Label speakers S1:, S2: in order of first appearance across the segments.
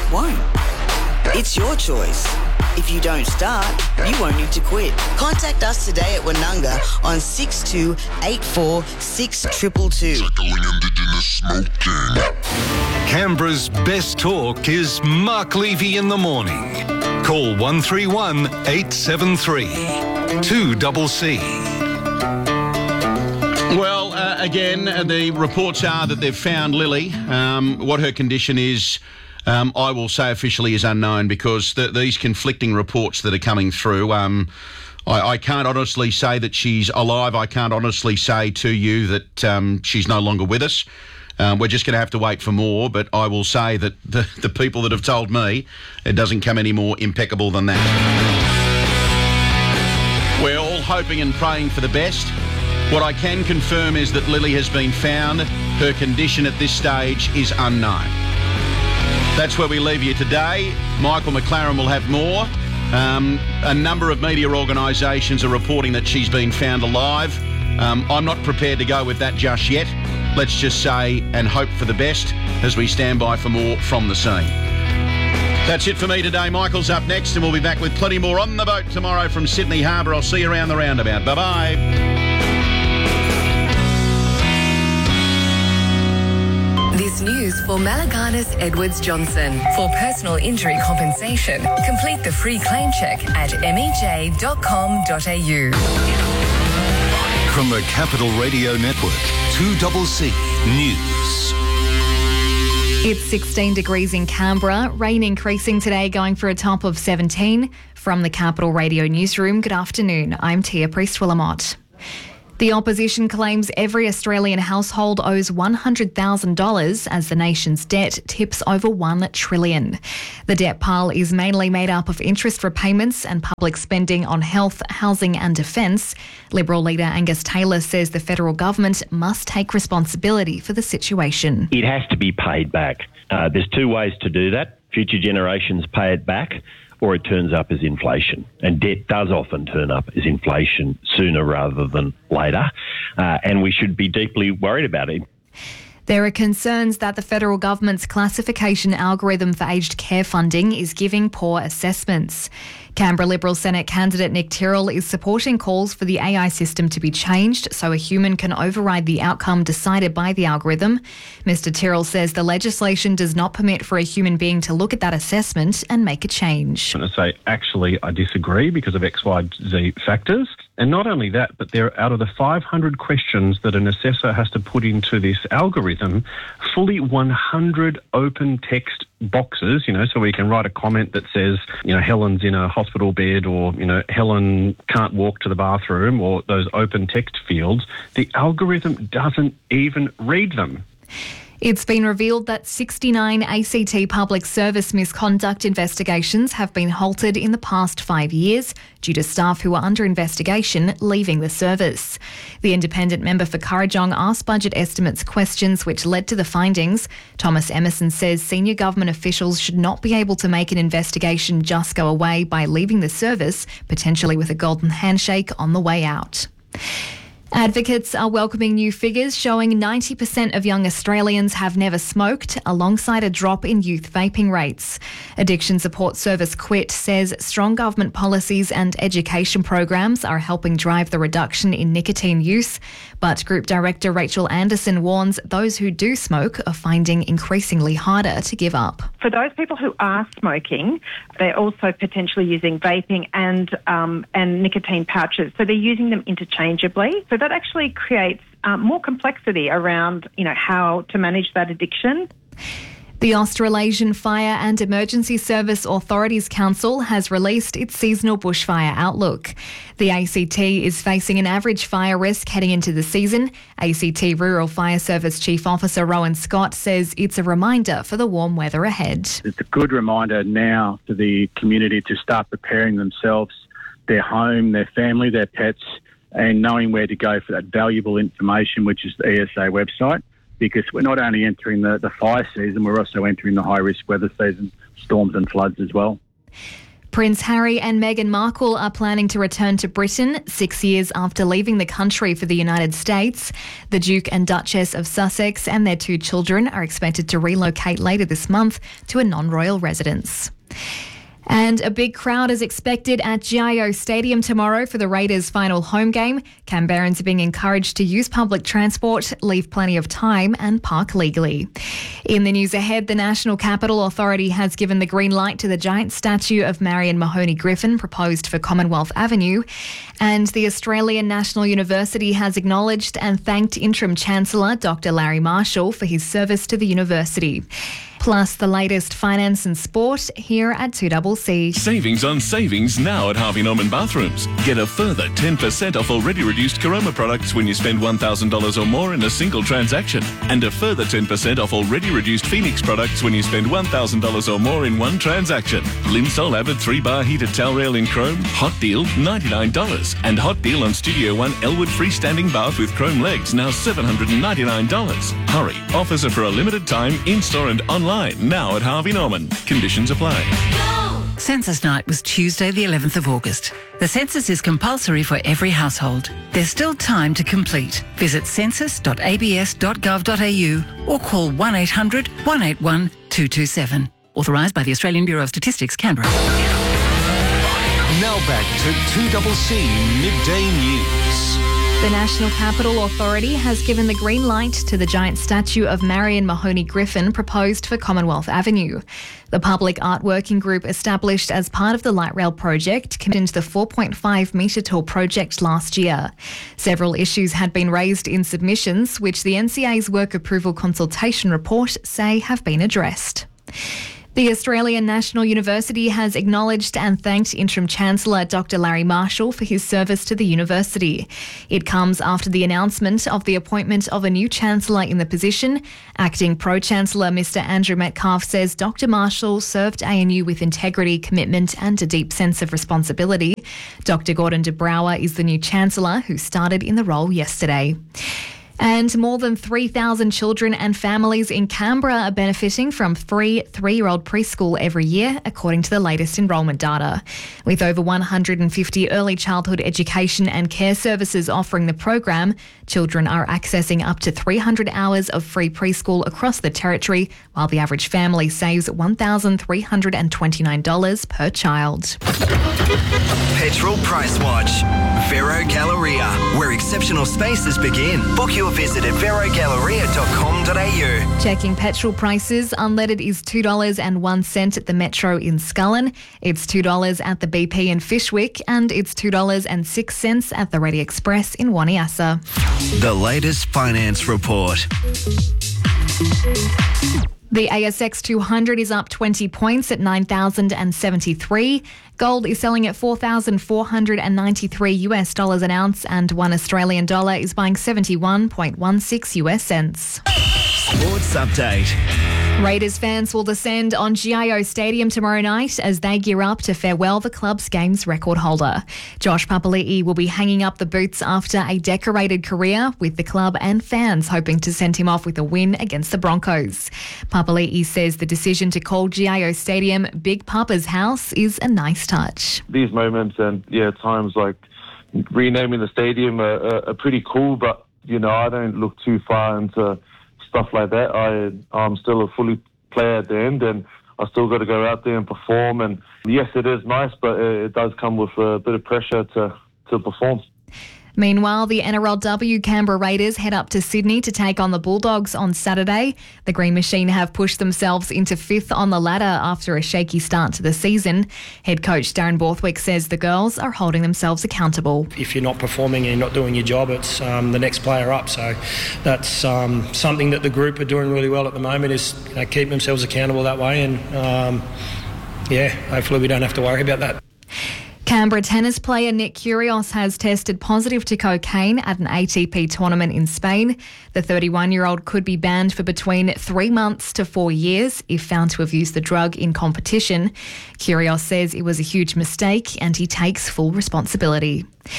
S1: won't. It's your choice. If you don't start, you won't need to quit. Contact us today at Wanunga on 6284 6222.
S2: Tackling Indigenous smoking.
S3: Canberra's best talk is Mark Levy in the morning. Call 131 873 2CC.
S4: Well, again, the reports are that they've found Lily. What her condition is, I will say officially is unknown, because these conflicting reports that are coming through, I can't honestly say that she's alive. I can't honestly say to you that she's no longer with us. We're just going to have to wait for more, but I will say that the people that have told me, it doesn't come any more impeccable than that. We're all hoping and praying for the best. What I can confirm is that Lily has been found. Her condition at this stage is unknown. That's where we leave you today. Michael McLaren will have more. A number of media organisations are reporting that she's been found alive. I'm not prepared to go with that just yet. Let's just say and hope for the best as we stand by for more from the scene. That's it for me today. Michael's up next, and we'll be back with plenty more on the boat tomorrow from Sydney Harbour. I'll see you around the roundabout. Bye-bye.
S5: This news for Malaganas Edwards Johnson. For personal injury compensation, complete the free claim check at mej.com.au.
S3: From the Capital Radio Network, 2CC News.
S6: It's 16 degrees in Canberra, rain increasing today, going for a top of 17. From the Capital Radio Newsroom, good afternoon. I'm Tia Priest-Willamott. The opposition claims every Australian household owes $100,000 as the nation's debt tips over $1 trillion. The debt pile is mainly made up of interest repayments and public spending on health, housing and defence. Liberal leader Angus Taylor says the federal government must take responsibility for the situation.
S7: It has to be paid back. There's two ways to do that. Future generations pay it back, or it turns up as inflation. And debt does often turn up as inflation sooner rather than later, and we should be deeply worried about it.
S6: There are concerns that the federal government's classification algorithm for aged care funding is giving poor assessments. Canberra Liberal Senate candidate Nick Tyrrell is supporting calls for the AI system to be changed so a human can override the outcome decided by the algorithm. Mr. Tyrrell says the legislation does not permit for a human being to look at that assessment and make a change.
S8: I'm going to say, actually, I disagree because of X, Y, Z factors. And not only that, but there, out of the 500 questions that an assessor has to put into this algorithm, fully 100 open text boxes, so we can write a comment that says, Helen's in a hospital bed, or, Helen can't walk to the bathroom, or those open text fields. The algorithm doesn't even read them.
S6: It's been revealed that 69 ACT public service misconduct investigations have been halted in the past 5 years due to staff who are under investigation leaving the service. The independent member for Kurrajong asked Budget Estimates questions which led to the findings. Thomas Emerson says senior government officials should not be able to make an investigation just go away by leaving the service, potentially with a golden handshake on the way out. Advocates are welcoming new figures showing 90% of young Australians have never smoked, alongside a drop in youth vaping rates. Addiction Support Service QUIT says strong government policies and education programs are helping drive the reduction in nicotine use, but Group Director Rachel Anderson warns those who do smoke are finding increasingly harder to give up.
S9: For those people who are smoking, they're also potentially using vaping and nicotine pouches, so they're using them interchangeably. So that actually creates more complexity around, how to manage that addiction.
S6: The Australasian Fire and Emergency Service Authorities Council has released its seasonal bushfire outlook. The ACT is facing an average fire risk heading into the season. ACT Rural Fire Service Chief Officer Rowan Scott says it's a reminder for the warm weather ahead.
S10: It's a good reminder now for the community to start preparing themselves, their home, their family, their pets, and knowing where to go for that valuable information, which is the ESA website. Because we're not only entering the fire season, we're also entering the high-risk weather season, storms and floods as well.
S6: Prince Harry and Meghan Markle are planning to return to Britain 6 years after leaving the country for the United States. The Duke and Duchess of Sussex and their 2 children are expected to relocate later this month to a non-royal residence. And a big crowd is expected at GIO Stadium tomorrow for the Raiders' final home game. Canberrans are being encouraged to use public transport, leave plenty of time and park legally. In the news ahead, the National Capital Authority has given the green light to the giant statue of Marion Mahoney Griffin proposed for Commonwealth Avenue. And the Australian National University has acknowledged and thanked Interim Chancellor Dr. Larry Marshall for his service to the university. Plus the latest finance and sport here at 2CC.
S11: Savings on savings now at Harvey Norman Bathrooms. Get a further 10% off already reduced Caroma products when you spend $1,000 or more in a single transaction. And a further 10% off already reduced Phoenix products when you spend $1,000 or more in one transaction. Linsol Avid 3-bar heated towel rail in chrome, hot deal $99. And hot deal on Studio One Elwood freestanding bath with chrome legs, now $799. Hurry, offers are for a limited time, in-store and online now at Harvey Norman. Conditions apply.
S12: Census night was Tuesday the 11th of August. The census is compulsory for every household. There's still time to complete. Visit census.abs.gov.au or call 1800 181 227. Authorised by the Australian Bureau of Statistics, Canberra.
S3: Now back to 2CC Midday News.
S6: The National Capital Authority has given the green light to the giant statue of Marion Mahoney Griffin proposed for Commonwealth Avenue. The public art working group established as part of the Light Rail project commissioned the 4.5 metre tall project last year. Several issues had been raised in submissions, which the NCA's work approval consultation report say have been addressed. The Australian National University has acknowledged and thanked Interim Chancellor Dr. Larry Marshall for his service to the university. It comes after the announcement of the appointment of a new Chancellor in the position. Acting Pro-Chancellor Mr. Andrew Metcalfe says Dr. Marshall served ANU with integrity, commitment and a deep sense of responsibility. Dr. Gordon de Brouwer is the new Chancellor who started in the role yesterday. And more than 3,000 children and families in Canberra are benefiting from free 3-year-old preschool every year, according to the latest enrolment data. With over 150 early childhood education and care services offering the program, children are accessing up to 300 hours of free preschool across the territory, while the average family saves $1,329 per child.
S13: Petrol Price Watch. Vero Galleria, where exceptional spaces begin. Book your visit at verogalleria.com.au.
S6: Checking petrol prices, unleaded is $2.01 at the Metro in Scullin. It's $2 at the BP in Fishwick, and it's $2.06 at the Ready Express in Waniassa.
S13: The latest finance report.
S6: The ASX 200 is up 20 points at 9,073. Gold is selling at $4,493 an ounce, and $1 Australian dollar is buying 71.16 US cents.
S13: Sports update.
S6: Raiders fans will descend on GIO Stadium tomorrow night as they gear up to farewell the club's games record holder. Josh Papali'i will be hanging up the boots after a decorated career, with the club and fans hoping to send him off with a win against the Broncos. Papali'i says the decision to call GIO Stadium Big Papa's house is a nice touch.
S14: These moments and times like renaming the stadium are pretty cool, but I don't look too far into stuff like that. I'm still a fully player at the end, and I still got to go out there and perform. And yes, it is nice, but it does come with a bit of pressure to perform.
S6: Meanwhile, the NRLW Canberra Raiders head up to Sydney to take on the Bulldogs on Saturday. The Green Machine have pushed themselves into 5th on the ladder after a shaky start to the season. Head coach Darren Borthwick says the girls are holding themselves accountable.
S15: If you're not performing and you're not doing your job, it's the next player up. So that's something that the group are doing really well at the moment, is keep themselves accountable that way. And hopefully we don't have to worry about that.
S6: Canberra tennis player Nick Kyrgios has tested positive to cocaine at an ATP tournament in Spain. The 31-year-old could be banned for between 3 months to 4 years if found to have used the drug in competition. Kyrgios says it was a huge mistake and he takes full responsibility.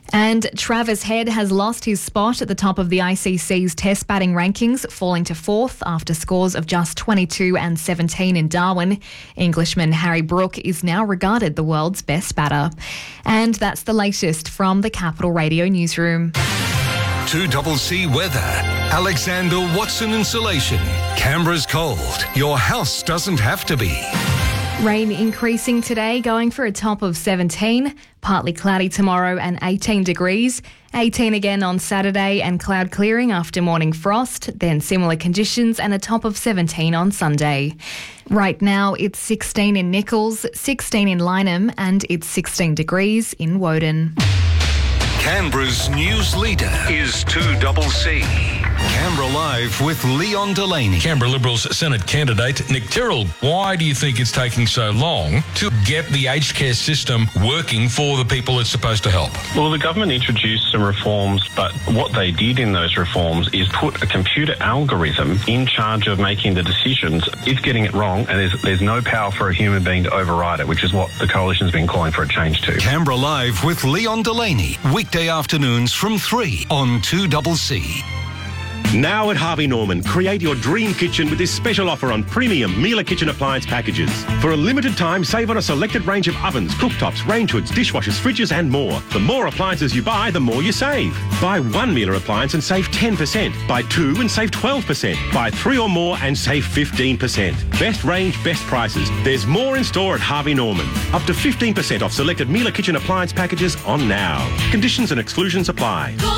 S6: And Travis Head has lost his spot at the top of the ICC's Test batting rankings, falling to 4th after scores of just 22 and 17 in Darwin. Englishman Harry Brook is now regarded the world's best batter. And that's the latest from the Capital Radio newsroom.
S3: 2CC weather. Alexander Watson Insulation. Canberra's cold. Your house doesn't have to be.
S6: Rain increasing today, going for a top of 17. Partly cloudy tomorrow and 18 degrees. 18 again on Saturday and cloud clearing after morning frost. Then similar conditions and a top of 17 on Sunday. Right now it's 16 in Nichols, 16 in Lyneham and it's 16 degrees in Woden.
S3: Canberra's news leader is 2CC. Canberra Live with Leon Delaney.
S16: Canberra Liberals Senate candidate Nick Tyrrell. Why do you think it's taking so long to get the aged care system working for the people it's supposed to help?
S8: Well, the government introduced some reforms, but what they did in those reforms is put a computer algorithm in charge of making the decisions. It's getting it wrong, and there's no power for a human being to override it, which is what the coalition's been calling for a change to.
S3: Canberra Live with Leon Delaney. Weekday afternoons from 3 on 2CC.
S17: Now at Harvey Norman, create your dream kitchen with this special offer on premium Miele kitchen appliance packages. For a limited time, save on a selected range of ovens, cooktops, range hoods, dishwashers, fridges and more. The more appliances you buy, the more you save. Buy one Miele appliance and save 10%. Buy two and save 12%. Buy three or more and save 15%. Best range, best prices. There's more in store at Harvey Norman. Up to 15% off selected Miele kitchen appliance packages on now. Conditions and exclusions apply.